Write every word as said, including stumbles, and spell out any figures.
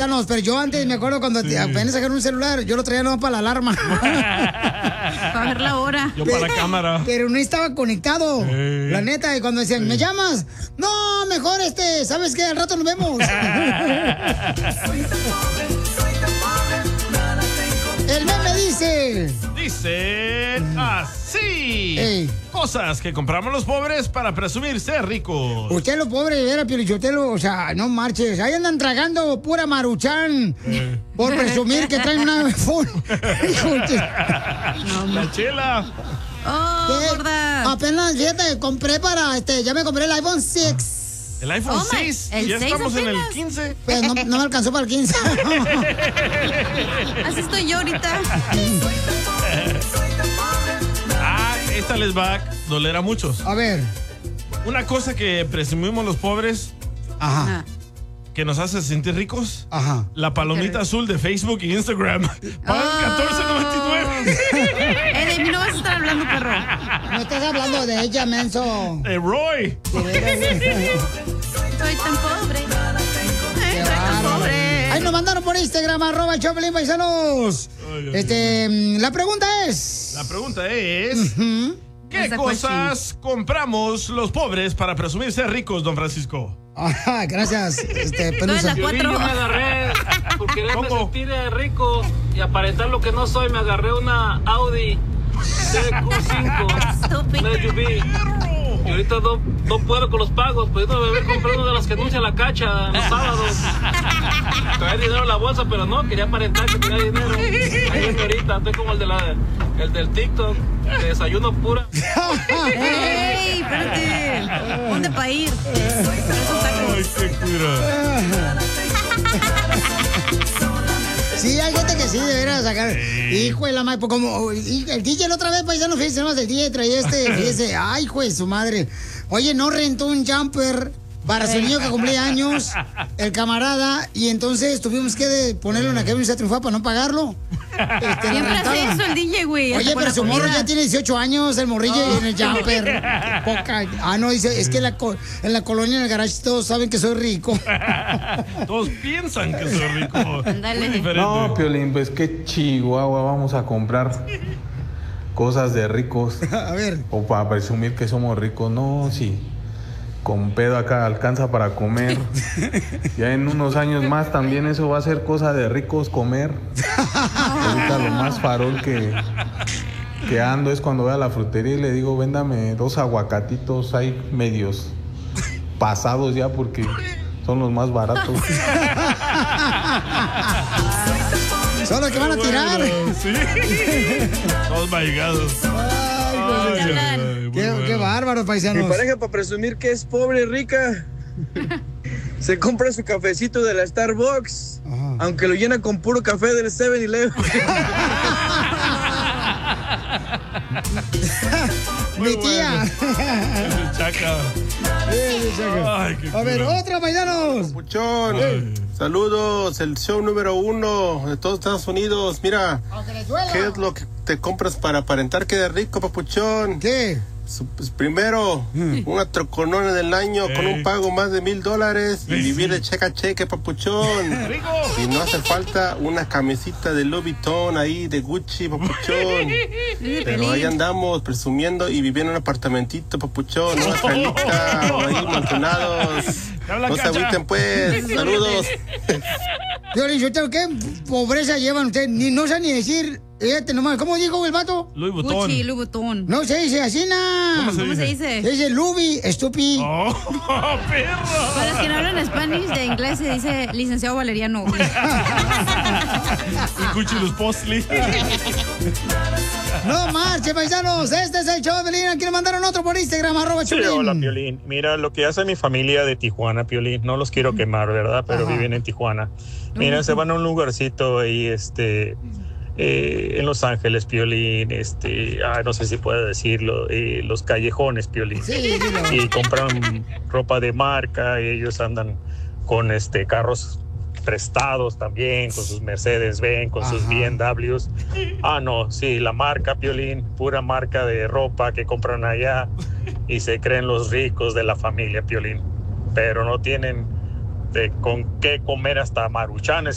paisanos, pero yo antes me acuerdo cuando sí. apenas sacaron un celular, yo lo traía nomás para la alarma. Para ver la hora. Yo para la cámara. Pero no estaba conectado. Eh. La neta, y cuando decían, ¿me llamas? No, mejor este, ¿sabes qué? Al rato nos vemos. El meme dice... Dice así. Ey. Cosas que compramos los pobres para presumir ser ricos. Usted los pobres, era Piolichotelo, o sea, no marches. Ahí andan tragando pura Maruchan eh. por presumir que traen una iPhone. No, la chela. Oh, gorda. Apenas, fíjate, compré para, este, ya me compré el iPhone seis. El iPhone oh seis, el ya seis estamos apenas. En el quince. Pues no, no me alcanzó para el quince. Así estoy yo ahorita. Ah, esta les va a doler a muchos. A ver. Una cosa que presumimos los pobres. Ajá. Que nos hace sentir ricos. Ajá. La palomita azul de Facebook y Instagram. Pagan oh. catorce noventa y nueve. Eh, de mí no vas a estar hablando, perro. No estás hablando de ella, menso. De Roy. Soy tan pobre. Ay, soy tan pobre. Ahí nos mandaron por Instagram, arroba el Choplin, paisanos. Ay, este, ay. La pregunta es... La pregunta es... Uh-huh. ¿Qué cosas compramos los pobres para presumir ser ricos, don Francisco? Ah, gracias, este, Pelusa. Yo me agarré, por quererme sentir rico y aparentar lo que no soy, me agarré una Audi C Q cinco, una S U V. Y ahorita no, no puedo con los pagos, pues no me voy a comprar una de las que anuncia la cacha los sábados. Traer dinero en la bolsa, pero no, quería aparentar que tenía dinero. Ahí viene ahorita, estoy como el, de la, el del TikTok, de desayuno pura. ¡Ey, espérate! ¿Dónde para ir? Ay, qué cura. Sí, hay gente que sí debería sacar. Sí. Hijo de la madre, como el D J la otra vez, paisano, fíjese, nomás el D J traía este, fíjese, ay, hijo de su madre. Oye, no rentó un jumper para su niño que cumplía años, el camarada, y entonces tuvimos que ponerle una camisa triunfal para no pagarlo. Este, siempre hace eso el D J, güey. Oye, pero su morro ya tiene dieciocho años, el morrillo oh. en el jumper. Poca. Ah, no, dice, es que la en la colonia, en el garage, todos saben que soy rico. Todos piensan que soy rico. Andale. No, Piolín, pues qué chihuahua vamos a comprar cosas de ricos. A ver. O para presumir que somos ricos. No, sí. Con pedo acá alcanza para comer. Ya en unos años más también eso va a ser cosa de ricos comer. Ahorita lo más farol que, que ando es cuando voy a la frutería y le digo, véndame dos aguacatitos ahí medios pasados ya porque son los más baratos. Son los que van a tirar. Sí. Todos malligados. Ay, ay, ay, qué, qué bárbaro, paisanos. Mi pareja, para presumir que es pobre y rica, se compra su cafecito de la Starbucks, ajá, aunque lo llena con puro café del seven eleven. Mi tía. Es chaca. Sí, chaca. Ay, a ver, otra, paisanos. Puchón. Ay. Saludos, el show número uno de todos Estados Unidos. Mira, ¿qué es lo que te compras para aparentar que eres rico, papuchón? ¿Qué? Pues primero, mm. una troconona del año, hey, con un pago más de mil dólares y vivir de cheque a cheque, papuchón. ¡Rico! Y no hace falta una camisita de Louis Vuitton ahí, de Gucci, papuchón. Pero ahí andamos presumiendo y viviendo en un apartamentito, papuchón, una calita, o ahí mantenados. No se agüiten, pues. Saludos. ¿Qué pobreza llevan ustedes? Ni, no sé ni decir. Fíjate nomás, ¿cómo dijo el vato? Louis Vuitton. Gucci, Louis Vuitton. No se dice así, nada. ¿Cómo se ¿Cómo dice? se dice? Se dice Louis, estúpido. Oh, perro. Para los que no hablan español, de inglés se dice licenciado Valeriano. Y Gucci los Postli. No marche, paisanos. Este es el show de Piolín. Aquí le mandaron otro por Instagram, arroba sí, Piolín. Hola, Piolín. Mira, lo que hace mi familia de Tijuana, Piolín. No los quiero quemar, ¿verdad? Pero ajá, viven en Tijuana. Mira, uh-huh, se van a un lugarcito ahí, este... Eh, en Los Ángeles, Piolín, este, ah, no sé si puedo decirlo, eh, los callejones, Piolín, sí, sí, no, y compran ropa de marca, y ellos andan con este carros prestados también, con sus Mercedes-Benz, con ajá, sus B M Ws. Ah, no, sí, la marca, Piolín, pura marca de ropa que compran allá y se creen los ricos de la familia, Piolín, pero no tienen de con qué comer hasta maruchanes.